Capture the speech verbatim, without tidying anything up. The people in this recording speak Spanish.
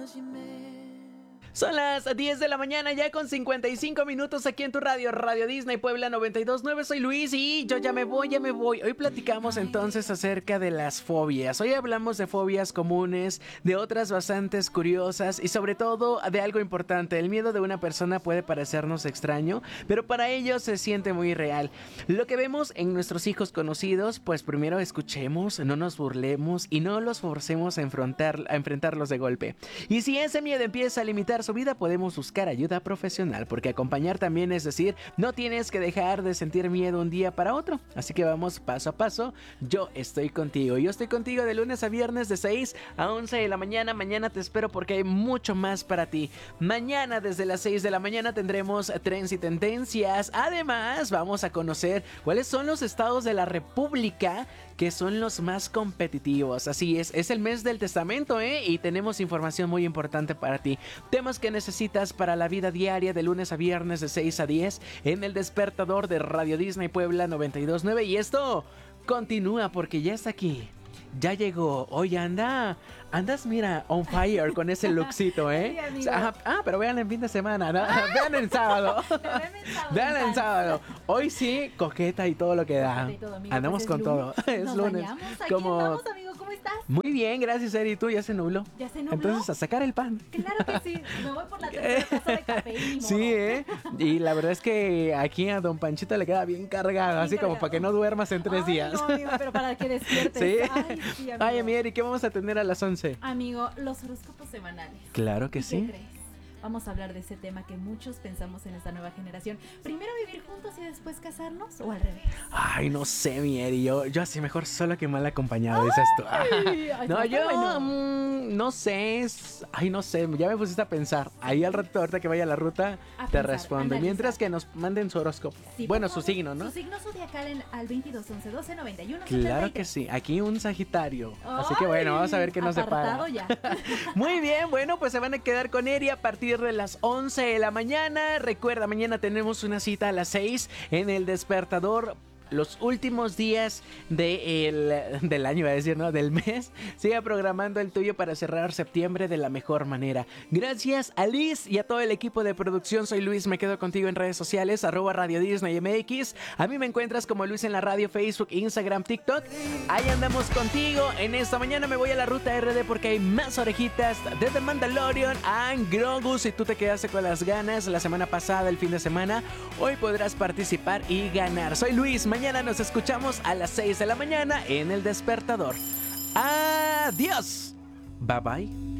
Son las diez de la mañana ya con cincuenta y cinco minutos aquí en tu radio, Radio Disney Puebla noventa y dos punto nueve. Soy Luis y yo ya me voy, ya me voy. Hoy platicamos entonces acerca de las fobias. Hoy hablamos de fobias comunes, de otras bastantes curiosas y sobre todo de algo importante. El miedo de una persona puede parecernos extraño, pero para ellos se siente muy real. Lo que vemos en nuestros hijos conocidos, pues primero escuchemos, no nos burlemos y no los forcemos a, enfrentar, a enfrentarlos de golpe. Y si ese miedo empieza a limitar su vida, podemos buscar ayuda profesional, porque acompañar también es decir, no tienes que dejar de sentir miedo un día para otro. Así que vamos paso a paso. Yo estoy contigo. Yo estoy contigo de lunes a viernes de seis a once de la mañana. Mañana te espero porque hay mucho más para ti. Mañana desde las seis de la mañana tendremos Trends y Tendencias. Además, vamos a conocer cuáles son los estados de la República que son los más competitivos. Así es, es el mes del testamento, ¿eh? Y tenemos información muy importante para ti. Temas que necesitas para la vida diaria de lunes a viernes de seis a diez en el despertador de Radio Disney Puebla noventa y dos punto nueve. Y esto continúa porque ya está aquí. Ya llegó. Hoy anda, andas, mira, on fire con ese lookcito, ¿eh? Sí, ah, ah, pero vean en fin de semana, ¿no? Vean en sábado. Vean en sábado. Hoy sí, coqueta y todo lo que da. Todo, amigo, andamos pues con lunes. todo. Es Nos lunes. bañamos. Aquí Como... andamos, amigo. ¿Cómo estás? Muy bien, gracias, Eri. ¿Tú ya se nubló? ¿Ya se nubló? Entonces, a sacar el pan. Claro que sí. Me voy por la tercera taza de café y ni modo. Sí, ¿eh? Y la verdad es que aquí a Don Panchito le queda bien cargado, Bien así cargado. como para que no duermas en tres Ay, días. No, amigo, pero para que despiertes. Sí. Ay, sí, amigo. Ay, mi Eri, ¿qué vamos a tener a las once? Amigo, los horóscopos semanales. Claro que ¿Y sí. ¿Qué crees? Vamos a hablar de ese tema que muchos pensamos en esta nueva generación. ¿Primero vivir juntos y después casarnos o al revés? Ay, no sé, mi Eri, yo, yo así mejor solo que mal acompañado, dices tú. Ay, No, está yo bueno. mm, no sé, es- ay, no sé, ya me pusiste a pensar. Ahí al rato, ahorita que vaya a la ruta, A te pensar, respondo. analizar. Mientras que nos manden su horóscopo. Sí, Bueno, por su favor, signo, ¿no? Su signo zodiacal en- al veintidós once doce noventa y uno Claro que sí, aquí un Sagitario. Así que Ay, bueno, vamos a ver qué nos apartado depara. ya. Muy bien, bueno, pues se van a quedar con Eri a partir de las once de la mañana. Recuerda, mañana tenemos una cita a las seis en el despertador. Los últimos días de el- del año, iba a decir, ¿no? Del mes. Siga programando el tuyo para cerrar septiembre de la mejor manera. Gracias a Liz y a todo el equipo de producción. Soy Luis, me quedo contigo en redes sociales, arroba Radio Disney M X. A mí me encuentras como Luis en la radio, Facebook, Instagram, TikTok. Ahí andamos contigo. En esta mañana me voy a la ruta R D porque hay más orejitas de The Mandalorian and Grogu. Si tú te quedaste con las ganas la semana pasada, el fin de semana, hoy podrás participar y ganar. Soy Luis, mañana nos escuchamos a las seis de la mañana en el despertador. Adiós. Bye bye.